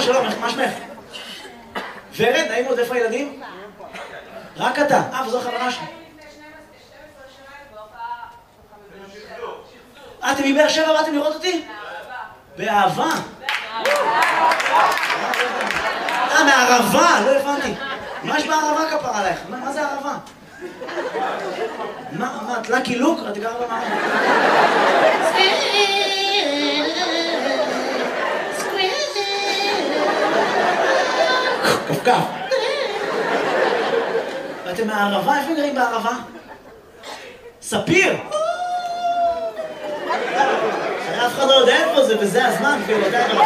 שלום, מה שמך? ורד, נעים עוד, איפה הילדים? רק אתה. וזו החברה שלי. אתם מבאר שבע באתם לראות אותי? באהבה. מהערבה, לא הבנתי. מה יש בערבה כפרה עלייך? מה זה ערבה? מה, את לקי לוק? את גרה במערבה. כפכף. ואתם מהערבה? איפה גרים בערבה? ספיר! אף אחד לא יודע איפה זה, וזה הזמן, כאילו, אתה יודע.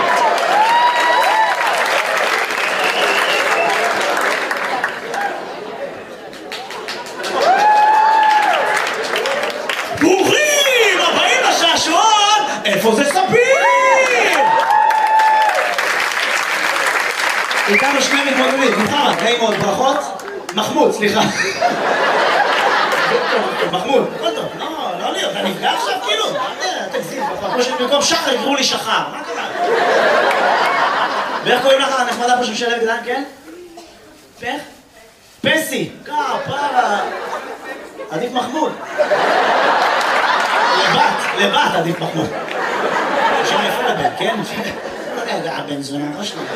ברוכים הבאים לשעשועון! איפה זה ספיר? איתנו שני מתמודדים, מוחמד, נעים מאוד, ברכות. מחמוד, סליחה. מחמוד, הכל טוב, לא לי, אתה נפגע עכשיו כאילו? תגזים, כמו שבמקום שחר יקראו לי שחר, מה קרה? ואיך קוראים לך הנחמדה פה שמשלב גדן, כן? פך? פסי, פרה. עדיף מחמוד. לבת עדיף מחמוד. שם יפה לבן, כן? לא יודע, הבן זונה, לא שלנו.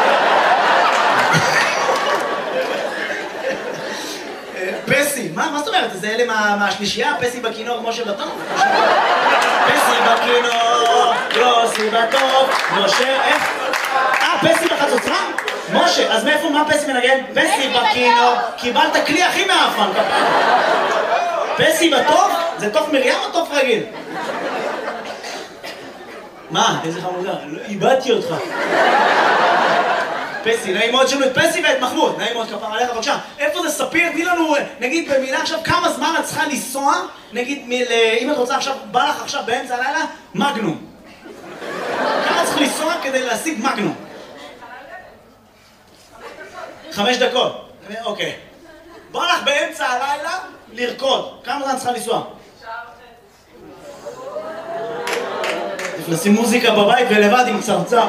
פסי, מה זאת אומרת? זה אלה מהשלישייה? פסי בכינור, משה בטוב? פסי בכינור, יוסי בטוב, משה, איך? פסי בחצוצרה? משה, אז מאיפה, מה פסי מנגן? פסי בכינור, קיבלת כלי הכי מאפן, פסי בטוב? זה תוף מרים או תוף רגיל? מה? איזה חמודה, איבדתי אותך. פסי, נעים מאוד שלנו את פסי ואת מחמוד, נעים מאוד כפר עליך, בבקשה. איפה זה ספיר? תני לנו, נגיד במילה עכשיו, כמה זמן את צריכה לנסוע, נגיד, אם את רוצה עכשיו, בא לך עכשיו באמצע הלילה, מגנום. כמה צריך לנסוע כדי להשיג מגנום? 5 דקות. אוקיי. בא לך באמצע הלילה לרקוד. כמה זמן צריכה לנסוע? לשים מוזיקה בבית ולבד עם צרצר.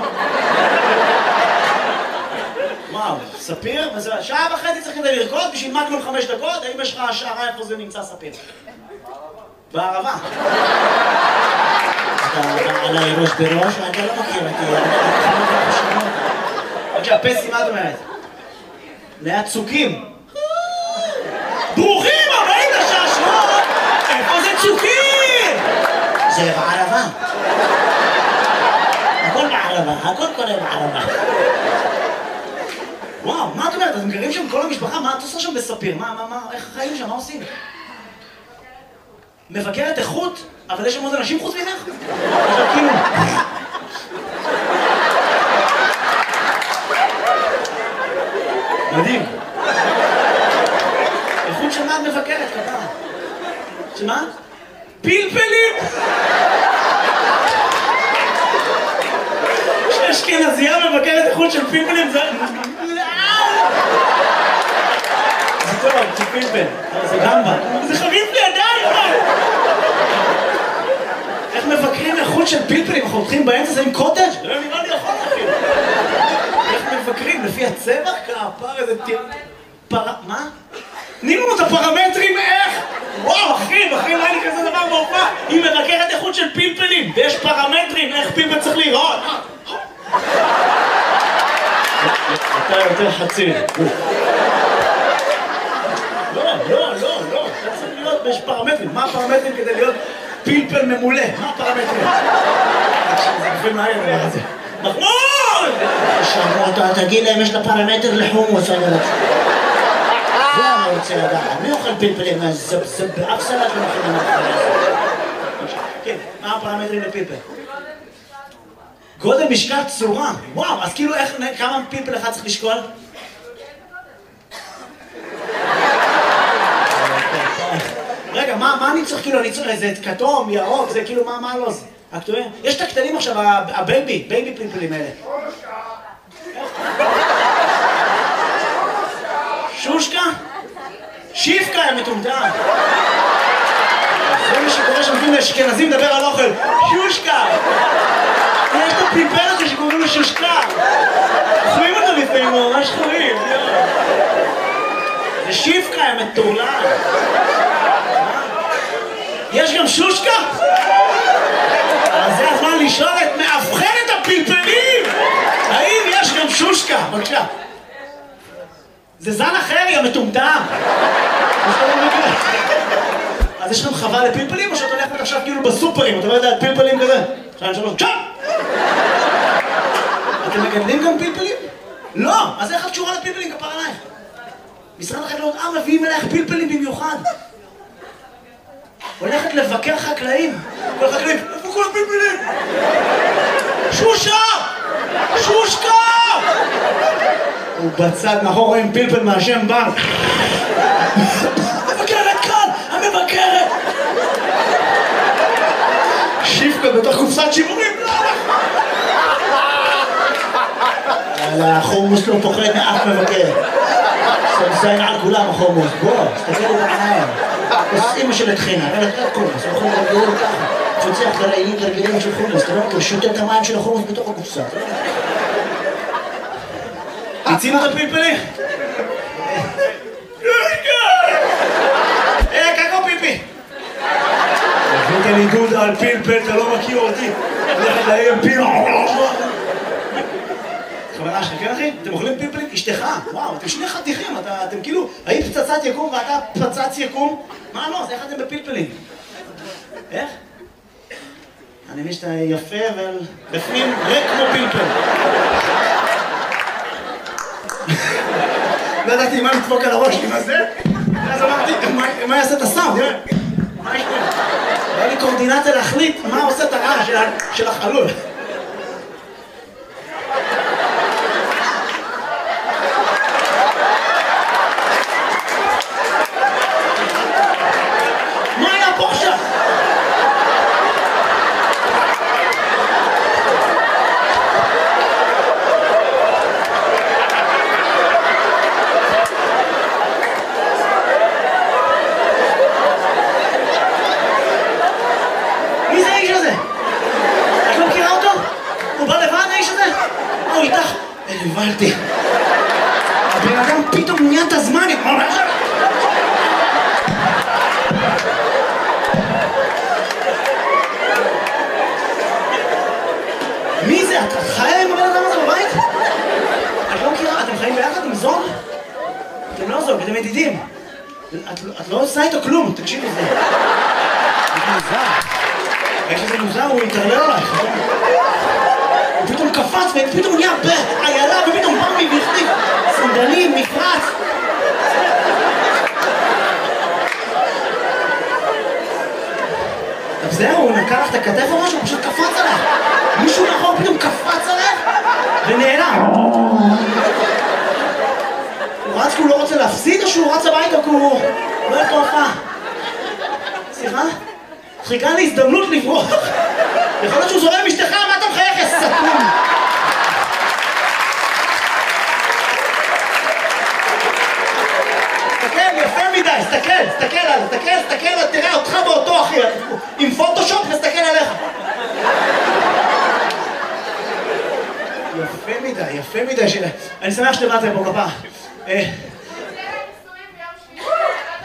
וואו, ספיר? שעה וחצי צריך כדי לרקוד בשביל מגנום 5 דקות? האם יש לך השערה איפה זה נמצא ספיר? בערבה. אתה עליי ראש בראש ואתה לא מכיר אותי. בבקשה, פסי, מה את אומרת? ליד צוקים. ברוכים הבאים לשעשועון! איפה זה צוקים? זה בערבה. הכל בערבה, הכל קורה בערבה. וואו, מה את אומרת? אתם גרים שם כל המשפחה? מה את עושה שם בספיר? איך חיים שם? מה עושים? מבקרת איכות? אבל יש שם עוד אנשים חוץ ממך? עכשיו כאילו... מדהים. איכות של מה את מבקרת, כפרה? שמה? פלפלים! שאשכנזייה מבקרת איכות של פלפלים זה... זה טוב, זה פלפל. זה גמבה. זה חביב לידיים! איך מבקרים איכות של פלפלים? אנחנו הולכים באמצע זה עם קוטג'? לא נראה לי יכול אפילו. איך מבקרים? לפי הצבע? כפר איזה טיר... מה? תני לנו את הפרמטרים איך? וואו, אחי, לא היה לי כזה דבר בהופעה. היא מבקרת איכות של פלפלים, ויש פרמטרים איך פלפל צריך לראות. אתה יותר חצי. לא. אתה צריך להיות, יש פרמטרים. מה הפרמטרים כדי להיות פלפל ממולא? מה הפרמטרים? זה גופים מהר דבר הזה. מחמוד! שמעו, תגיד להם, יש לה פרמטר לחומוס, אני רוצה. זה אני רוצה לדעת. מי אוכל פלפלים? זה באף סלט לא אוכלים מהחלטה. כן, מה הפרמטרים לפלפל? גודל, משקל, צורה. וואו, אז כאילו כמה פלפל אחד צריך לשקול? רגע, מה אני צריך כאילו? אני צריך איזה כתום, ירוק, זה כאילו מה לא זה? הכתובים? יש את הקטנים עכשיו, הבייבי פלפלים האלה. שושקה? שיפקה הם מטומטם. זה מה שקורה שמתאים לאשכנזים לדבר על אוכל. שושקה! יש את הפלפל הזה שקוראים לו שושקה. מטורלל. יש גם שושקה? אז זה הזמן לשאול את מאבחנת הפלפלים! האם יש גם שושקה? בבקשה. זה זן אחר, יא מטומטם! אז יש לכם חווה לפלפלים, או שאת הולכת עכשיו כאילו בסופרים, אתה לא יודע, פלפלים כזה? 2, 3, צ'אפ! אתם מגדלים גם פלפלים? לא! אז איך את קשורה לפלפלים כפר עלייך? משרד החקלאות מביאים אלייך פלפלים במיוחד. הולכת לבקר חקלאים. כל החקלאים, איפה כל הפלפלים? שושה! שושקה! הוא בצד מאחור רואים פלפל מהשם בנק. המבקרת כאן! המבקרת! שיפקה בתוך קופסת שימורים. החומוס לא פוחד מאף מבקר. סמסיין על כולם החומוס. בוא, תסתכל את העיניים. אז אמא של התחינה, אבל אתה חומוס, הוא יכול לגרור ככה. תפוצח לרעילים תרגילים של חומוס, אתה לא מכיר, שותה את המים של החומוס בתוך הקופסה. הצינו את הפלפלים? קקו פיפי! הבאת לי דודה על פלפל, אתה לא מכיר אותי. הולכת להם פיל. חברה שלך, כן אחי? אתם אוכלים פלפלים? אשתך? וואו, אתם שני חתיכים, אתם כאילו, היית פצצת יקום ואתה פצץ יקום? מה לא? אז איך אתם בפלפלים? איך? אני מבין שאתה יפה ובפנים ריק כמו פלפל. לא ידעתי מה לדפוק על הראש עם הזה, ואז אמרתי, מה יעשה את הסאונד? מה יש פה? היה לי קורדינציה להחליט מה עושה את הרעש של החלול. מה היה פה עכשיו? מי זה האיש הזה? את לא מכירה אותו? הוא בא לבד האיש הזה? הוא איתך? הבנתי. הבן אדם פתאום נהיה את הזמן. מי זה? את חיה עם הבן אדם הזה בבית? את לא מכירה? אתם חיים ביחד עם זוג? אתם לא זוג, אתם ידידים. את לא עושה איתו כלום, תקשיבי לזה. זה מוזר. איך שזה מוזר, הוא יתרלל עלייך. הוא פתאום קפץ ופתאום נהיה בעיילה ופתאום בא מבפנים. סנדלים, מפרץ. זהו, הוא נקע לך את הכתף או משהו, הוא פשוט קפץ עליך. מישהו נכון פתאום קפץ עליך ונעלם. הוא רץ כי הוא לא רוצה להפסיד או שהוא רץ הביתה כי הוא לא הולך להופעה? סליחה? חיכה לי הזדמנות לברוח. יכול להיות שהוא זורם עם אשתך, מה אתה מחייך, יא סתום? תסתכל, יפה מדי, תסתכל, תראה אותך באותו אחי, עם פוטושופ נסתכל עליך. יפה מדי, אני שמח שאתם באתם פה כפה.